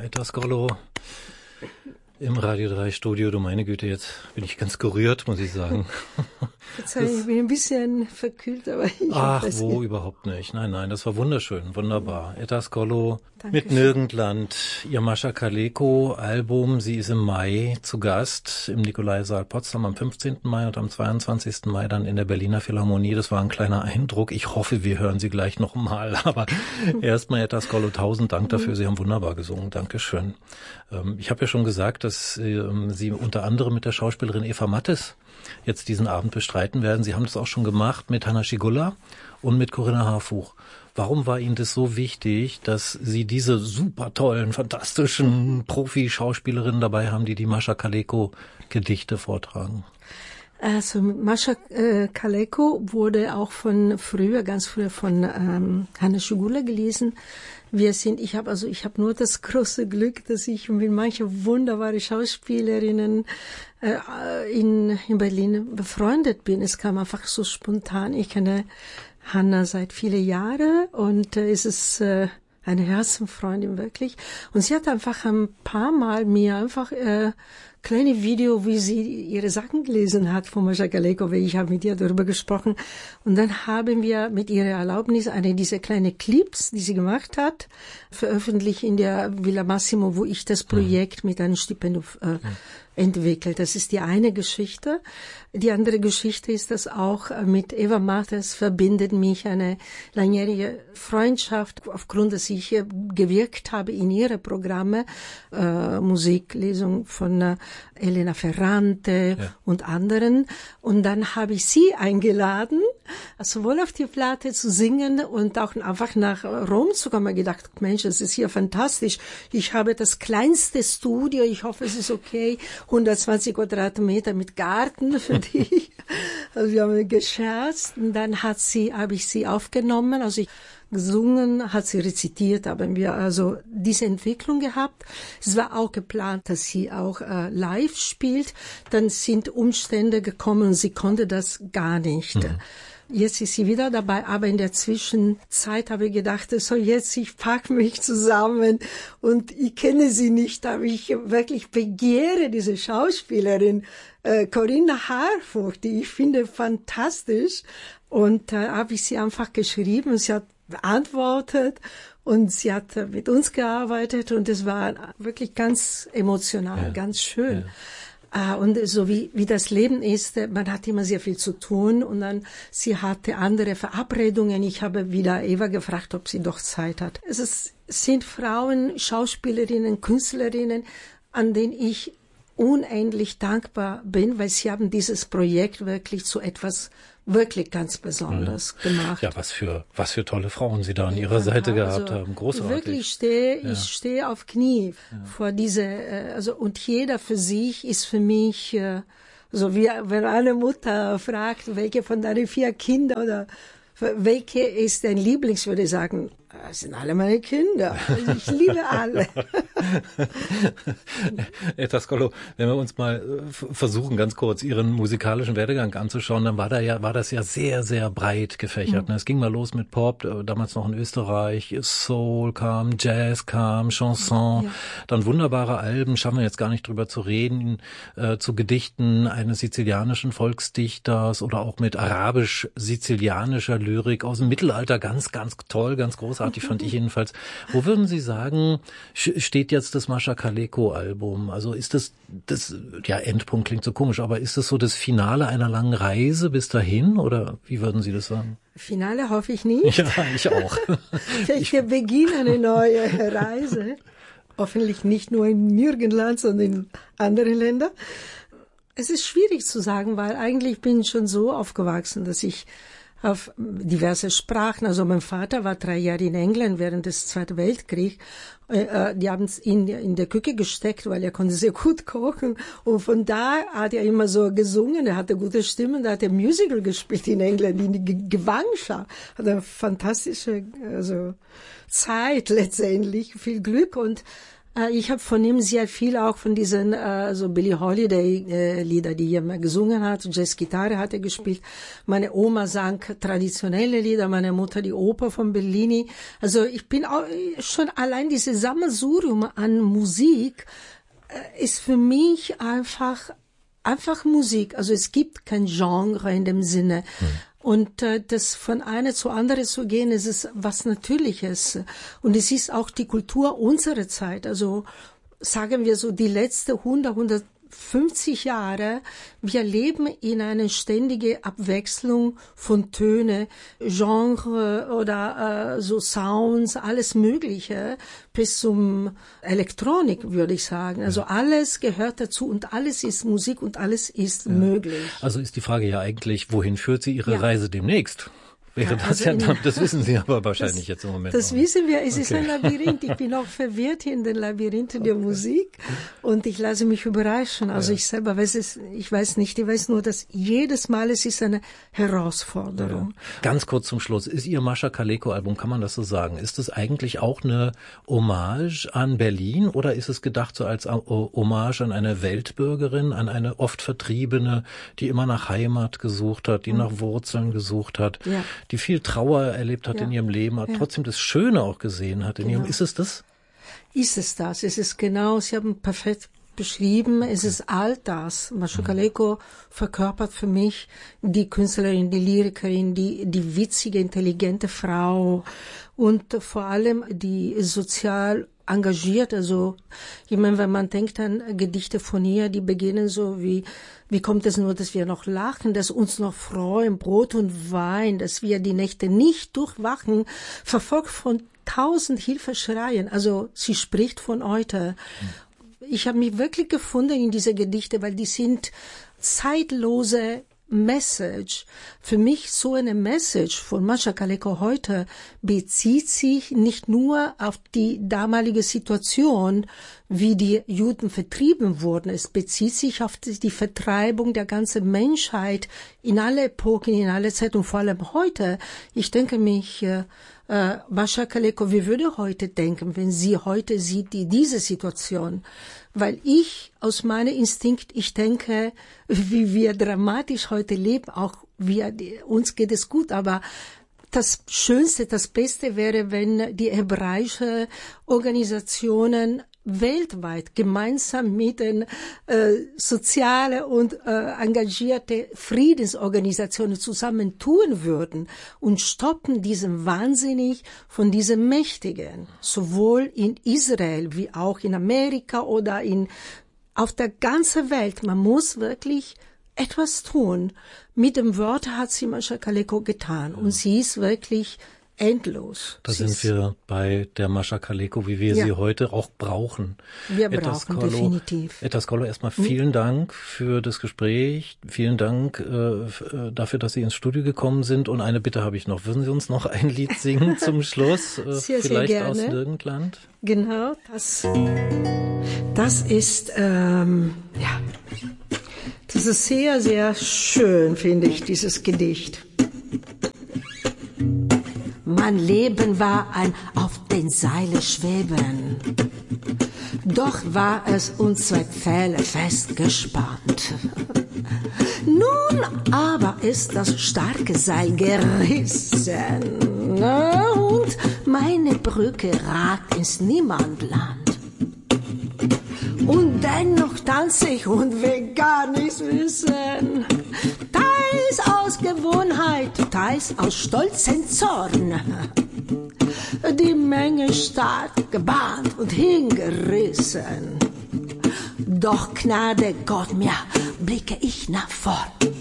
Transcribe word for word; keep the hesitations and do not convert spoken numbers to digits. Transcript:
Etta Skollo im Radio drei Studio. Du meine Güte, jetzt bin ich ganz gerührt, muss ich sagen. Jetzt ich bin ein bisschen verkühlt, aber ich Ach, das wo, hier. Überhaupt nicht. Nein, nein, das war wunderschön, wunderbar. Etta Skollo Dankeschön. mit Nirgendland, ihr Mascha Kaleko-Album. Sie ist im Mai zu Gast im Nikolaisaal Potsdam am fünfzehnten Mai und am zweiundzwanzigsten Mai dann in der Berliner Philharmonie. Das war ein kleiner Eindruck. Ich hoffe, wir hören sie gleich noch mal. Aber erstmal, Etta Skollo, tausend Dank dafür. Sie haben wunderbar gesungen. Dankeschön. Ähm, ich habe ja schon gesagt, dass ähm, Sie unter anderem mit der Schauspielerin Eva Mattes jetzt diesen Abend bestreiten werden. Sie haben das auch schon gemacht mit Hanna Schygulla und mit Corinna Harfuch. Warum war Ihnen das so wichtig, dass Sie diese super tollen, fantastischen Profi-Schauspielerinnen dabei haben, die die Mascha Kaleko-Gedichte vortragen? Also Mascha äh, Kaleko wurde auch von früher, ganz früher von ähm, Hanna Schygulla gelesen. Wir sind, ich habe also, ich habe nur das große Glück, dass ich mit manchen wunderbaren Schauspielerinnen äh, in, in Berlin befreundet bin. Es kam einfach so spontan. Ich kenne Hanna seit vielen Jahren und äh, es ist äh, eine Herzenfreundin wirklich. Und sie hat einfach ein paar Mal mir einfach äh, kleine Video, wie sie ihre Sachen gelesen hat von Mascha Kaleko, weil ich habe mit ihr darüber gesprochen. Und dann haben wir mit ihrer Erlaubnis eine dieser kleinen Clips, die sie gemacht hat, veröffentlicht in der Villa Massimo, wo ich das Projekt mit einem Stipendium äh, entwickelt. Das ist die eine Geschichte. Die andere Geschichte ist, dass auch mit Eva Mattes verbindet mich eine langjährige Freundschaft, aufgrund, dass ich gewirkt habe in ihre Programme, äh, Musiklesung von äh, Elena Ferrante ja. und anderen. Und dann habe ich sie eingeladen, sowohl auf die Platte zu singen und auch einfach nach Rom zu kommen. Ich gedacht, Mensch, das ist hier fantastisch. Ich habe das kleinste Studio, ich hoffe, es ist okay, hundertzwanzig Quadratmeter mit Garten für die. Also wir haben gescherzt und dann hat sie, habe ich sie aufgenommen, also ich gesungen, hat sie rezitiert, haben wir also diese Entwicklung gehabt. Es war auch geplant, dass sie auch äh, live spielt. Dann sind Umstände gekommen und sie konnte das gar nicht. Mhm. Jetzt ist sie wieder dabei, aber in der Zwischenzeit habe ich gedacht, so jetzt, ich pack mich zusammen und ich kenne sie nicht, aber ich wirklich begehre diese Schauspielerin, äh, Corinna Harfuch, die ich finde fantastisch. Und da äh, habe ich sie einfach geschrieben und sie hat beantwortet und sie hat mit uns gearbeitet und es war wirklich ganz emotional, ja. ganz schön. Ja. Und so wie, wie das Leben ist, man hat immer sehr viel zu tun und dann, sie hatte andere Verabredungen. Ich habe wieder Eva gefragt, ob sie doch Zeit hat. Es ist, sind Frauen, Schauspielerinnen, Künstlerinnen, an denen ich unendlich dankbar bin, weil sie haben dieses Projekt wirklich zu etwas wirklich ganz besonders ja. gemacht. Ja, was für, was für tolle Frauen Sie da an Ihrer Seite gehabt also haben. Großartig. Wirklich stehe, ja. ich stehe auf Knie ja. vor diese, also, und jeder für sich ist für mich, so wie, wenn eine Mutter fragt, welche von deinen vier Kindern oder welche ist dein Lieblings, würde ich sagen, das sind alle meine Kinder. Ich liebe alle. Etta Skollo, wenn wir uns mal versuchen, ganz kurz Ihren musikalischen Werdegang anzuschauen, dann war da ja, war das ja sehr, sehr breit gefächert. Mhm. Es ging mal los mit Pop, damals noch in Österreich, Soul kam, Jazz kam, Chanson, ja. dann wunderbare Alben, schaffen wir jetzt gar nicht drüber zu reden, äh, zu Gedichten eines sizilianischen Volksdichters oder auch mit arabisch-sizilianischer Lyrik aus dem Mittelalter, ganz, ganz toll, ganz großartig. Die fand ich jedenfalls. Wo würden Sie sagen, steht jetzt das Mascha Kaleko-Album? Also ist das, das, ja, Endpunkt klingt so komisch, aber ist das so das Finale einer langen Reise bis dahin? Oder wie würden Sie das sagen? Finale hoffe ich nicht. Ja, ich auch. Vielleicht der Beginn einer neuen Reise. Hoffentlich nicht nur in Nirgendland, sondern in anderen Ländern. Es ist schwierig zu sagen, weil eigentlich bin ich schon so aufgewachsen, dass ich auf diverse Sprachen. Also mein Vater war drei Jahre in England während des Zweiten Weltkriegs. Äh, die haben ihn in der Küche gesteckt, weil er konnte sehr gut kochen. Und von da hat er immer so gesungen. Er hatte gute Stimmen. Da hat er Musical gespielt in England, in die Gewangschaft. Hat eine fantastische also Zeit letztendlich, viel Glück. Und Ich habe von ihm sehr viel auch von diesen äh, so Billie Holiday äh, Lieder, die er immer gesungen hat. Jazzgitarre hat er gespielt. Meine Oma sang traditionelle Lieder, meine Mutter die Oper von Bellini. Also ich bin auch schon allein dieses Sammelsurium an Musik äh, ist für mich einfach einfach Musik. Also es gibt kein Genre in dem Sinne. Hm. Und äh, das von einer zu andere zu gehen, es ist was Natürliches. Und es ist auch die Kultur unserer Zeit. Also sagen wir so die letzte hundert, hundertfünfzig Jahre. Wir leben in einer ständigen Abwechslung von Töne, Genre oder äh, so Sounds, alles Mögliche bis zum Elektronik, würde ich sagen. Also alles gehört dazu und alles ist Musik und alles ist ja. möglich. Also ist die Frage ja eigentlich, wohin führt sie Ihre ja. Reise demnächst? Wäre ja, das also ja, das wissen Sie aber wahrscheinlich das, jetzt im Moment. Das noch. wissen wir, es okay. ist ein Labyrinth. Ich bin auch verwirrt hier in den Labyrinthen der Musik und ich lasse mich überraschen. Also ja. ich selber weiß es, ich weiß nicht, ich weiß nur, dass jedes Mal es ist eine Herausforderung. Ja. Ganz kurz zum Schluss, ist Ihr Mascha Kaleko Album, kann man das so sagen, ist es eigentlich auch eine Hommage an Berlin oder ist es gedacht so als Hommage an eine Weltbürgerin, an eine oft Vertriebene, die immer nach Heimat gesucht hat, die mhm. nach Wurzeln gesucht hat, ja. die viel Trauer erlebt hat ja. in ihrem Leben, hat ja. trotzdem das Schöne auch gesehen hat in genau. ihrem. Ist es das? Ist es das? Es ist genau, Sie haben perfekt beschrieben, es ist all das. Mascha Kaleko verkörpert für mich die Künstlerin, die Lyrikerin, die, die witzige, intelligente Frau und vor allem die sozial engagiert, also ich meine, wenn man denkt an Gedichte von ihr, die beginnen so wie, wie kommt es nur, dass wir noch lachen, dass uns noch freuen, Brot und Wein, dass wir die Nächte nicht durchwachen, verfolgt von tausend Hilfeschreien, also sie spricht von heute. Ich habe mich wirklich gefunden in diese Gedichte, weil die sind zeitlose Message. Für mich so eine Message von Mascha Kaleko heute bezieht sich nicht nur auf die damalige Situation, wie die Juden vertrieben wurden. Es bezieht sich auf die Vertreibung der ganzen Menschheit in alle Epochen, in alle Zeit und vor allem heute. Ich denke mich, äh, äh, Mascha Kaleko, wie würde heute denken, wenn sie heute sieht die, diese Situation? Weil ich aus meinem Instinkt, ich denke, wie wir dramatisch heute leben, auch wir, uns geht es gut, aber das Schönste, das Beste wäre, wenn die hebräische Organisationen weltweit gemeinsam mit den äh, sozialen und äh, engagierte Friedensorganisationen zusammen tun würden und stoppen diesen Wahnsinnig von diesem Mächtigen, sowohl in Israel wie auch in Amerika oder in auf der ganzen Welt. Man muss wirklich etwas tun. Mit dem Wort hat sie Mascha Kaleko getan und sie ist wirklich endlos. Da sind wir bei der Mascha Kaleko, wie wir ja. sie heute auch brauchen. Wir brauchen Etta definitiv. Etta Skollo, erstmal vielen Dank für das Gespräch. Vielen Dank äh, dafür, dass Sie ins Studio gekommen sind. Und eine Bitte habe ich noch. Würden Sie uns noch ein Lied singen zum Schluss? Äh, sehr, vielleicht sehr gerne. Aus Nirgendland? Genau, das, das ist, ähm, ja, das ist sehr, sehr schön, finde ich, dieses Gedicht. Mein Leben war ein auf den Seile schweben, doch war es uns zwei Pfähle festgespannt. Nun aber ist das starke Seil gerissen und meine Brücke ragt ins Niemandland. Und dennoch tanze ich und will gar nichts wissen. Teils aus Gewohnheit, teils aus stolzem Zorn. Die Menge stark gebahnt und hingerissen. Doch Gnade Gott mir, blicke ich nach vorn.